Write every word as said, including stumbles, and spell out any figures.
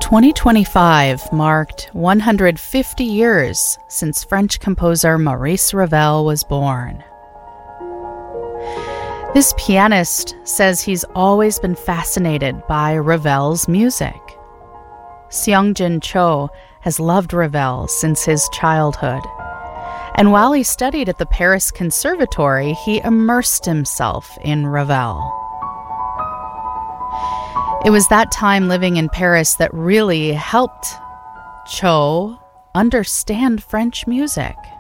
twenty twenty-five marked one hundred fifty years since French composer Maurice Ravel was born. This pianist says he's always been fascinated by Ravel's music. Seongjin Cho has loved Ravel since his childhood, and while he studied at the Paris Conservatory, he immersed himself in Ravel. It was that time living in Paris that really helped Cho understand French music.